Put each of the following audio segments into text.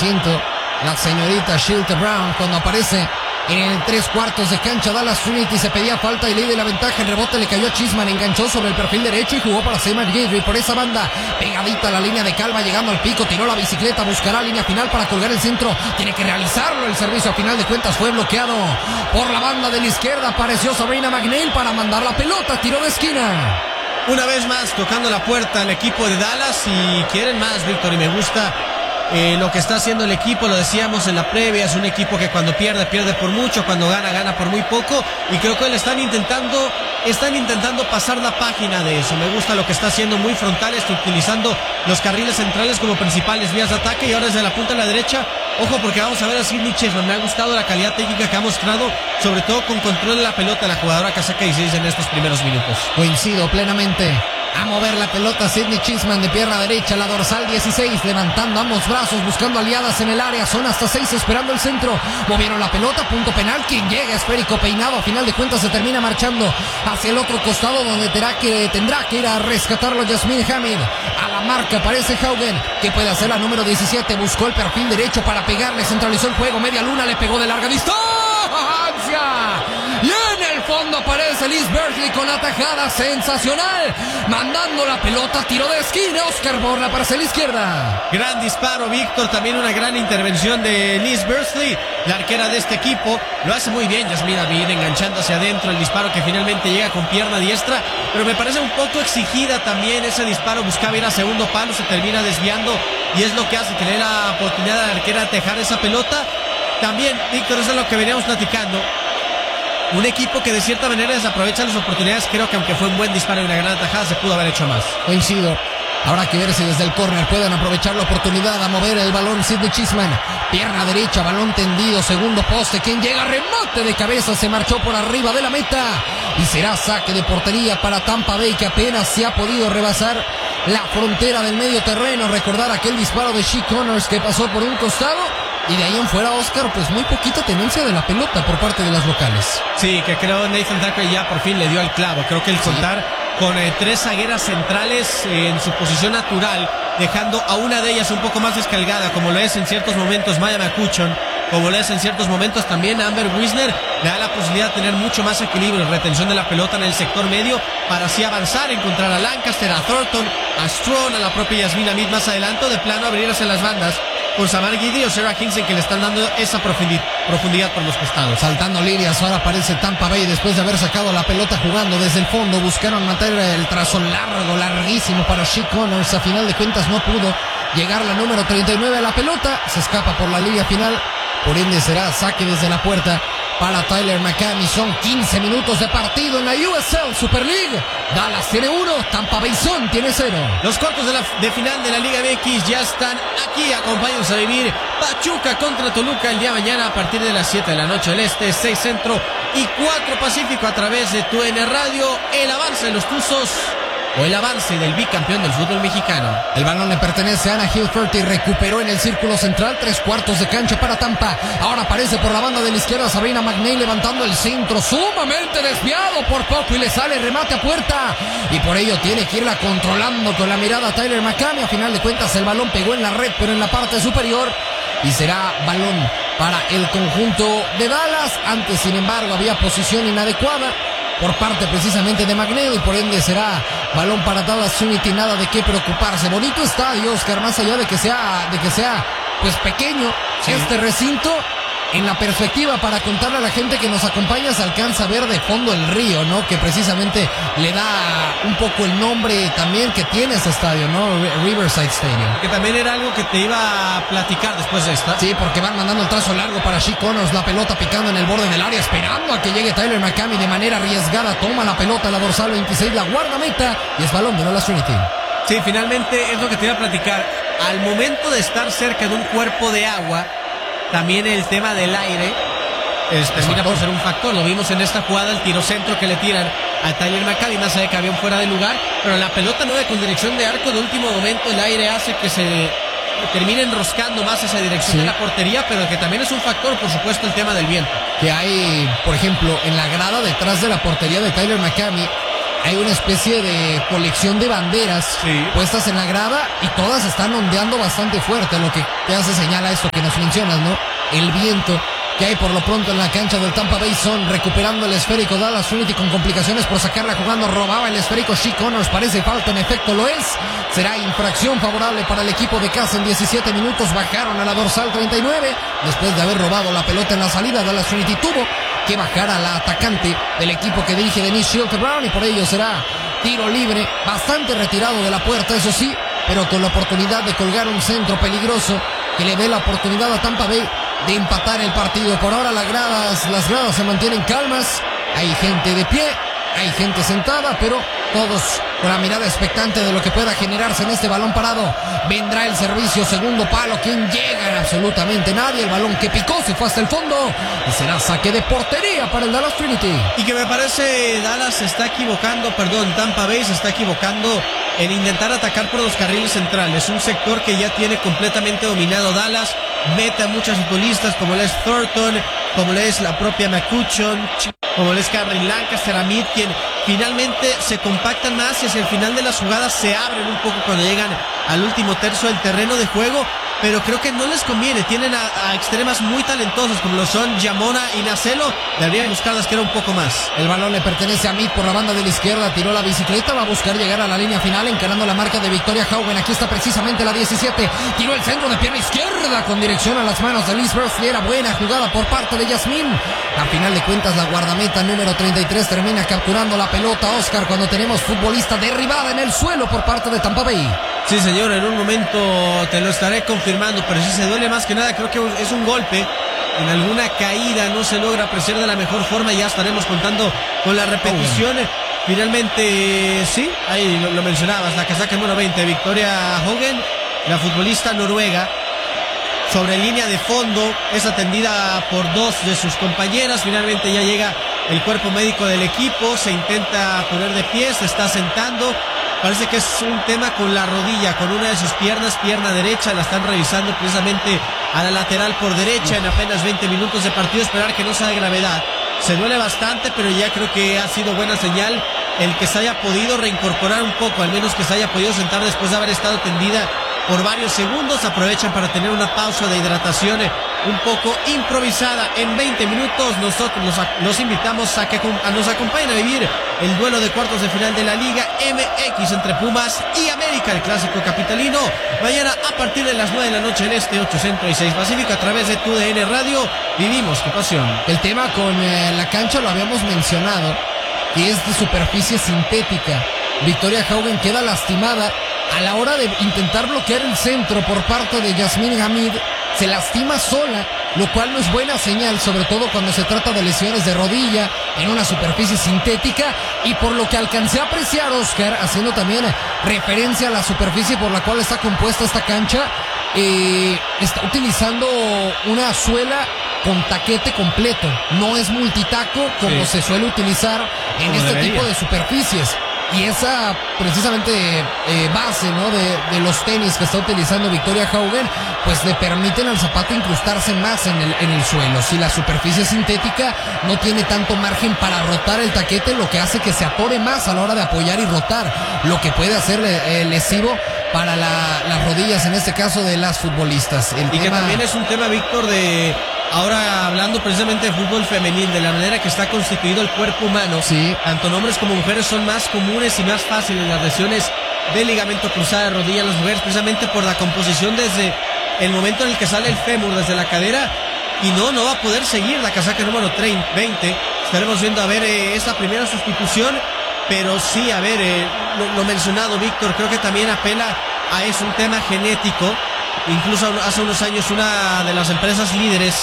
asiento la señorita Shilton Brown cuando aparece en el 3/4 de cancha. Dallas Trinity se pedía falta y de la ventaja. El rebote le cayó a Chisman, enganchó sobre el perfil derecho y jugó para Seymour Guidry por esa banda, pegadita a la línea de Calva, llegando al pico, tiró la bicicleta, buscará línea final para colgar el centro, tiene que realizarlo, el servicio a final de cuentas fue bloqueado por la banda de la izquierda. Apareció Sabrina McNeil para mandar la pelota, tiro de esquina. Una vez más tocando la puerta al equipo de Dallas y quieren más, Víctor, y me gusta lo que está haciendo el equipo. Lo decíamos en la previa, es un equipo que cuando pierde por mucho, cuando gana por muy poco, y creo que le están intentando pasar la página de eso. Me gusta lo que está haciendo, muy frontal, está utilizando los carriles centrales como principales vías de ataque, y ahora desde la punta a la derecha, ojo, porque vamos a ver a Sydney Chisholm. Me ha gustado la calidad técnica que ha mostrado, sobre todo con control de la pelota, la jugadora que saca 16 en estos primeros minutos. Coincido plenamente. A mover la pelota Sydney Chisholm de pierna derecha, la dorsal 16, levantando ambos brazos, buscando aliadas en el área, son hasta 6 esperando el centro, movieron la pelota, punto penal, quien llega, esférico peinado, a final de cuentas se termina marchando hacia el otro costado donde tendrá que ir a rescatarlo Jasmine Hamid. A la marca aparece Haugen, que puede hacer la número 17, buscó el perfil derecho para pegarle, centralizó el juego, media luna, le pegó de larga distancia. Y en el fondo aparece Liz Bersley con la tajada sensacional, mandando la pelota, tiro de esquina, Oscar Borla para hacia la izquierda. Gran disparo, Víctor, también una gran intervención de Liz Bersley, la arquera de este equipo. Lo hace muy bien Jasmine Hamid, enganchando hacia adentro el disparo que finalmente llega con pierna diestra, pero me parece un poco exigida también ese disparo, buscaba ir a segundo palo, se termina desviando y es lo que hace que le dé la oportunidad a la arquera de tejar esa pelota. También, Víctor, eso es lo que veníamos platicando. Un equipo que de cierta manera desaprovecha las oportunidades. Creo que aunque fue un buen disparo y una gran atajada, se pudo haber hecho más. Coincido. Habrá que ver si desde el córner pueden aprovechar la oportunidad a mover el balón. Sydney Chisholm, pierna derecha, balón tendido, segundo poste. Quien llega, remate de cabeza, se marchó por arriba de la meta. Y será saque de portería para Tampa Bay, que apenas se ha podido rebasar la frontera del medio terreno. Recordar aquel disparo de She Connors que pasó por un costado. Y de ahí en fuera, Oscar, pues muy poquita tenencia de la pelota por parte de las locales. Sí, que creo Nathan Tucker ya por fin le dio al clavo. Creo que el contar con 3 zagueras centrales en su posición natural, dejando a una de ellas un poco más descargada, como lo es en ciertos momentos Maya McCutcheon, como lo es en ciertos momentos también Amber Wisner, le da la posibilidad de tener mucho más equilibrio, retención de la pelota en el sector medio, para así avanzar, encontrar a Lancaster, a Thornton, a Strong, a la propia Jasmine Hamid más adelante, de plano abrirse en las bandas con Samar Guidi o Sarah Kinsey, que le están dando esa profundidad por los costados. Saltando líneas, ahora aparece Tampa Bay después de haber sacado la pelota jugando desde el fondo. Buscaron mantener el trazo larguísimo para She Connors. A final de cuentas no pudo llegar la número 39 a la pelota. Se escapa por la línea final. Por ende será saque desde la puerta para Tyler McCamey. Son 15 minutos de partido en la USL Super League. Dallas tiene 1, Tampa Bay Sun tiene 0. Los cuartos de final de la Liga MX ya están aquí. Acompáñanos a vivir Pachuca contra Toluca el día de mañana a partir de las 7 de la noche del Este, 6 Centro y 4 Pacífico a través de TUN Radio. El avance de los Tuzos o el avance del bicampeón del fútbol mexicano. El balón le pertenece a Anna Hilfert y recuperó en el círculo central, 3/4 de cancha para Tampa. Ahora aparece por la banda de la izquierda Sabrina McNeil levantando el centro, sumamente desviado por poco y le sale remate a puerta. Y por ello tiene que irla controlando con la mirada Tyler McCamey. A final de cuentas el balón pegó en la red, pero en la parte superior. Y será balón para el conjunto de Dallas. Antes, sin embargo, había posición inadecuada por parte precisamente de McNeil y por ende será balón para Dallas Trinity. Nada de qué preocuparse. Bonito estadio, Oscar, más allá de que sea pues pequeño, sí. Este recinto, en la perspectiva para contarle a la gente que nos acompaña, se alcanza a ver de fondo el río, ¿no? Que precisamente le da un poco el nombre también que tiene ese estadio, ¿no? Riverside Stadium. Que también era algo que te iba a platicar después de esta. Sí, porque van mandando el trazo largo para She Connors, la pelota picando en el borde del área, esperando a que llegue Tyler McCamey de manera arriesgada. Toma la pelota, la dorsal 26, la guarda meta y es balón de Dallas Trinity. Sí, finalmente es lo que te iba a platicar. Al momento de estar cerca de un cuerpo de agua, también el tema del aire termina por ser un factor. Lo vimos en esta jugada, el tiro centro que le tiran a Tyler McCamey, más allá de que había un fuera de lugar, pero la pelota no con dirección de arco. De último momento el aire hace que se termine enroscando más esa dirección de la portería, pero que también es un factor, por supuesto, el tema del viento. Que hay, por ejemplo, en la grada detrás de la portería de Tyler McCamey, hay una especie de colección de banderas puestas en la grada y todas están ondeando bastante fuerte, lo que te hace señal a esto que nos mencionas, ¿no? El viento que hay por lo pronto en la cancha del Tampa Bay Sun, recuperando el esférico Dallas Trinity con complicaciones por sacarla jugando, robaba el esférico Shea Connors, parece falta, en efecto lo es, será infracción favorable para el equipo de casa en 17 minutos, bajaron a la dorsal 39, después de haber robado la pelota en la salida, Dallas Trinity tuvo que bajar a la atacante del equipo que dirige Denise Shelter Brown y por ello será tiro libre, bastante retirado de la puerta, eso sí, pero con la oportunidad de colgar un centro peligroso que le dé la oportunidad a Tampa Bay de empatar el partido. Por ahora las gradas se mantienen calmas, hay gente de pie, hay gente sentada, pero todos con la mirada expectante de lo que pueda generarse en este balón parado. Vendrá el servicio, segundo palo, ¿quién llega? Absolutamente nadie, el balón que picó se fue hasta el fondo y será saque de portería para el Dallas Trinity. Y que me parece Tampa Bay se está equivocando en intentar atacar por los carriles centrales, un sector que ya tiene completamente dominado Dallas, mete a muchos futbolistas como lo es Thornton, como lo es la propia McCutcheon, como lo es Cameron Lancaster, Amit, quien finalmente se compactan más y hacia el final de las jugadas se abren un poco cuando llegan al último tercio del terreno de juego, pero creo que no les conviene, tienen a extremas muy talentosas como lo son Yamona y Nacelo, deberían buscarlas que era un poco más. El balón le pertenece a Amit por la banda de la izquierda, tiró la bicicleta, va a buscar llegar a la línea final encarando la marca de Victoria Haugen, aquí está precisamente la 17, tiró el centro de pierna izquierda con dirección a las manos de Liz Bursley, era buena jugada por parte de Yasmín, a final de cuentas la guardameta número 33 termina capturando la pelota, Oscar, cuando tenemos futbolista derribada en el suelo por parte de Tampa Bay. Sí, señor, en un momento te lo estaré confirmando, pero si se duele más que nada, creo que es un golpe, en alguna caída no se logra apreciar de la mejor forma, ya estaremos contando con la repetición. Finalmente, sí, ahí lo mencionabas, la casaca número 20, Victoria Haugen, la futbolista noruega, sobre línea de fondo, es atendida por dos de sus compañeras, finalmente ya llega el cuerpo médico del equipo, se intenta poner de pie, se está sentando, parece que es un tema con la rodilla, con una de sus piernas, pierna derecha, la están revisando precisamente a la lateral por derecha en apenas 20 minutos de partido, esperar que no sea de gravedad. Se duele bastante, pero ya creo que ha sido buena señal el que se haya podido reincorporar un poco, al menos que se haya podido sentar después de haber estado tendida por varios segundos. Aprovechan para tener una pausa de hidratación un poco improvisada. En 20 minutos nosotros los invitamos a que nos acompañen a vivir el duelo de cuartos de final de la Liga MX entre Pumas y América, el clásico capitalino. Mañana a partir de las 9 de la noche en este 8 Centro y 6 Pacífico a través de TUDN Radio. Vivimos tu pasión. El tema con la cancha lo habíamos mencionado, que es de superficie sintética. Victoria Haugen queda lastimada a la hora de intentar bloquear el centro por parte de Yasmín Hamid, se lastima sola, lo cual no es buena señal, sobre todo cuando se trata de lesiones de rodilla en una superficie sintética, y por lo que alcancé a apreciar, Oscar, haciendo también referencia a la superficie por la cual está compuesta esta cancha, está utilizando una suela con taquete completo, no es multitaco como se suele utilizar en este tipo de superficies. Y esa precisamente base, ¿no?, de los tenis que está utilizando Victoria Haugen, pues le permiten al zapato incrustarse más en el suelo. Si la superficie sintética no tiene tanto margen para rotar el taquete, lo que hace que se atore más a la hora de apoyar y rotar, lo que puede hacer lesivo para las rodillas, en este caso de las futbolistas. Que también es un tema, Víctor, de... Ahora hablando precisamente de fútbol femenil, de la manera que está constituido el cuerpo humano, tanto hombres como mujeres son más comunes y más fáciles las lesiones de ligamento cruzado de rodilla en las mujeres, precisamente por la composición desde el momento en el que sale el fémur desde la cadera, y no va a poder seguir la casaca número 20. Estaremos viendo a ver esa primera sustitución, pero sí, a ver, lo mencionado, Víctor, creo que también apela a eso, un tema genético. Incluso hace unos años una de las empresas líderes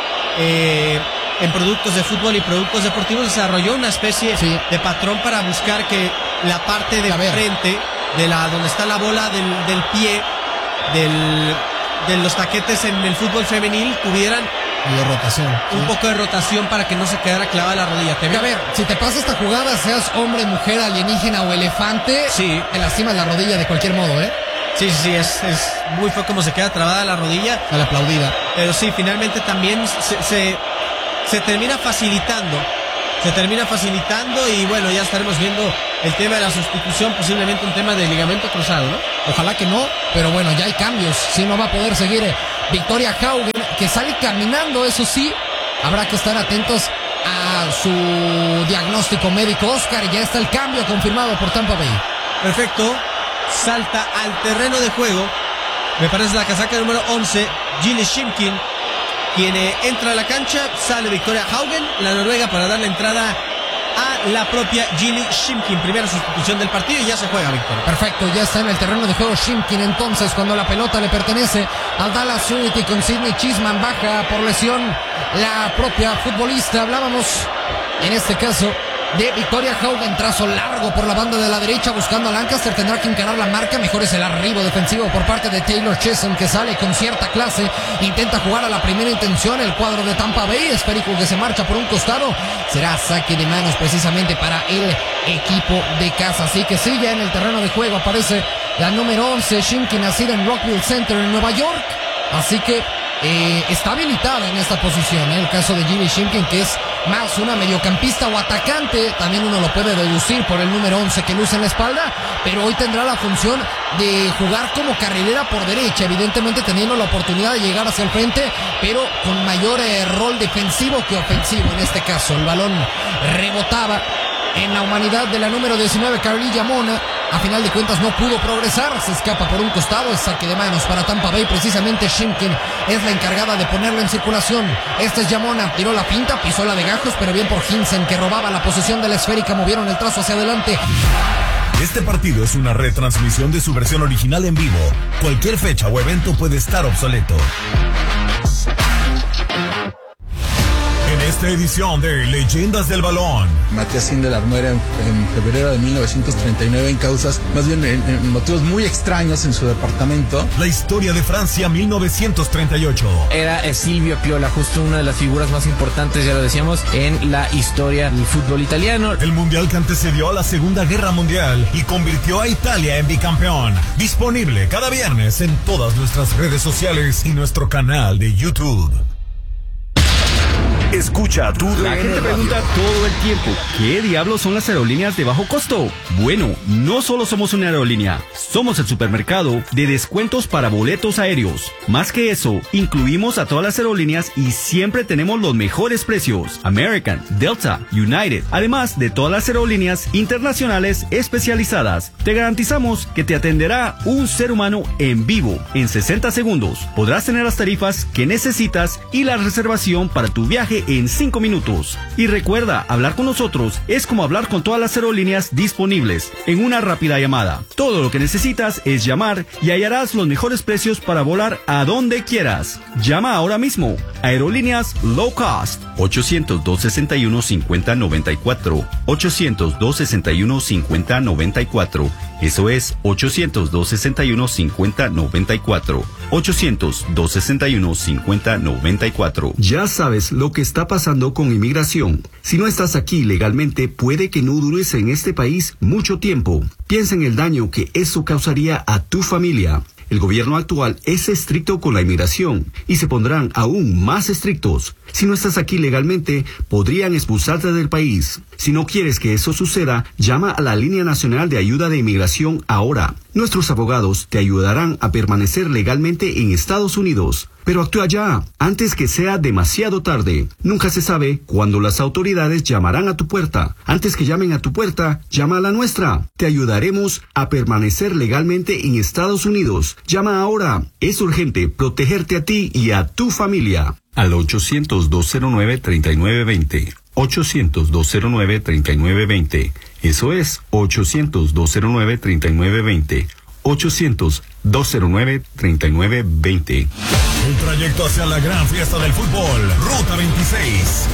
en productos de fútbol y productos deportivos desarrolló una especie de patrón para buscar que la parte de frente de donde está la bola del pie de los taquetes en el fútbol femenil tuvieran un poco de rotación para que no se quedara clavada la rodilla. A ver, si te pasa esta jugada, seas hombre, mujer, alienígena o elefante, te lastimas la rodilla de cualquier modo, Sí, es muy feo como se queda trabada la rodilla. A la aplaudida. Pero sí, finalmente también se termina facilitando se termina facilitando y bueno, ya estaremos viendo el tema de la sustitución, posiblemente un tema de ligamento cruzado, ¿no? Ojalá que no, pero bueno, ya hay cambios, si no va a poder seguir Victoria Haugen, que sale caminando, eso sí, habrá que estar atentos a su diagnóstico médico. Oscar, ya está el cambio confirmado por Tampa Bay. Perfecto, salta al terreno de juego, me parece la casaca número 11, Gilly Shimkin, quien entra a la cancha. Sale Victoria Haugen, la noruega, para darle entrada a la propia Gilly Shimkin. Primera sustitución del partido y ya se juega, Victoria. Perfecto, ya está en el terreno de juego Shimkin. Entonces, cuando la pelota le pertenece al Dallas Unity con Sidney Chisman, baja por lesión la propia futbolista. Hablábamos en este caso de Victoria Haugen, trazo largo por la banda de la derecha buscando a Lancaster, tendrá que encarar la marca, mejor es el arribo defensivo por parte de Taylor Chesson, que sale con cierta clase, intenta jugar a la primera intención el cuadro de Tampa Bay, esférico que se marcha por un costado, será saque de manos precisamente para el equipo de casa, así que sí, ya en el terreno de juego aparece la número 11, Shimkin, nacida en Rockville Center en Nueva York, así que está habilitada en esta posición, el caso de Gilly Shimkin, que es más una mediocampista o atacante, también uno lo puede deducir por el número 11 que luce en la espalda, pero hoy tendrá la función de jugar como carrilera por derecha, evidentemente teniendo la oportunidad de llegar hacia el frente, pero con mayor rol defensivo que ofensivo en este caso. El balón rebotaba en la humanidad de la número 19, Carly Yamona. A final de cuentas no pudo progresar, se escapa por un costado, es saque de manos para Tampa Bay. Precisamente Shimkin es la encargada de ponerlo en circulación. Este es Yamona, tiró la pinta, pisó la de gajos, pero bien por Hinsen, que robaba la posesión de la esférica, movieron el trazo hacia adelante. Este partido es una retransmisión de su versión original en vivo. Cualquier fecha o evento puede estar obsoleto. En esta edición de Leyendas del Balón, Matías Sindelar muere en febrero de 1939 en causas, más bien en motivos muy extraños en su departamento. La historia de Francia 1938. Era Silvio Cliola, justo una de las figuras más importantes, ya lo decíamos, en la historia del fútbol italiano. El mundial que antecedió a la Segunda Guerra Mundial y convirtió a Italia en bicampeón. Disponible cada viernes en todas nuestras redes sociales y nuestro canal de YouTube. Escucha tu La gente pregunta todo el tiempo, ¿qué diablos son las aerolíneas de bajo costo? Bueno, no solo somos una aerolínea, somos el supermercado de descuentos para boletos aéreos. Más que eso, incluimos a todas las aerolíneas y siempre tenemos los mejores precios. American, Delta, United, además de todas las aerolíneas internacionales especializadas. Te garantizamos que te atenderá un ser humano en vivo. En 60 segundos podrás tener las tarifas que necesitas y la reservación para tu viaje en 5 minutos. Y recuerda, hablar con nosotros es como hablar con todas las aerolíneas disponibles en una rápida llamada. Todo lo que necesitas es llamar y hallarás los mejores precios para volar a donde quieras. Llama ahora mismo. Aerolíneas Low Cost. 800-261-5094. 800-261-5094. Eso es 800-261-5094. 800-261-5094. Ya sabes lo que está pasando con inmigración. Si no estás aquí legalmente, puede que no dures en este país mucho tiempo. Piensa en el daño que eso causaría a tu familia. El gobierno actual es estricto con la inmigración y se pondrán aún más estrictos. Si no estás aquí legalmente, podrían expulsarte del país. Si no quieres que eso suceda, llama a la Línea Nacional de Ayuda de Inmigración ahora. Nuestros abogados te ayudarán a permanecer legalmente en Estados Unidos. Pero actúa ya, antes que sea demasiado tarde. Nunca se sabe cuándo las autoridades llamarán a tu puerta. Antes que llamen a tu puerta, llama a la nuestra. Te ayudaremos a permanecer legalmente en Estados Unidos. Llama ahora. Es urgente protegerte a ti y a tu familia. Al 800-209-3920. 800-209-3920. Eso es 800-209-3920. 800-209-3920. El trayecto hacia la gran fiesta del fútbol, Ruta 26.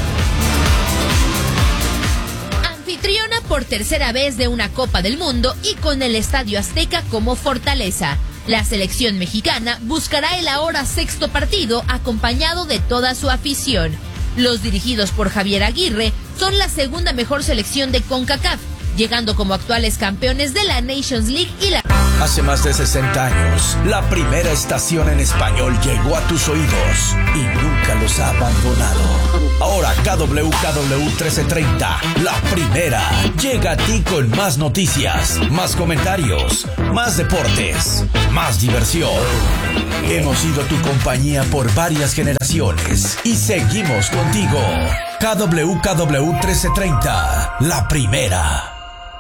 Anfitriona por tercera vez de una Copa del Mundo y con el Estadio Azteca como fortaleza. La selección mexicana buscará el ahora sexto partido acompañado de toda su afición. Los dirigidos por Javier Aguirre son la segunda mejor selección de CONCACAF, llegando como actuales campeones de la Nations League y la Hace más de 60 años, la primera estación en español llegó a tus oídos y nunca los ha abandonado. Ahora KWKW 1330, la primera, llega a ti con más noticias, más comentarios, más deportes, más diversión. Hemos sido tu compañía por varias generaciones y seguimos contigo. KWKW 1330, la primera.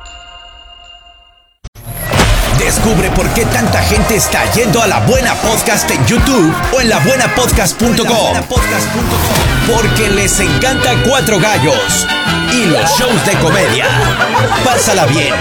Descubre por qué tanta gente está yendo a La Buena Podcast en YouTube o en labuenapodcast.com. Porque les encanta Cuatro Gallos y los shows de comedia. Pásala bien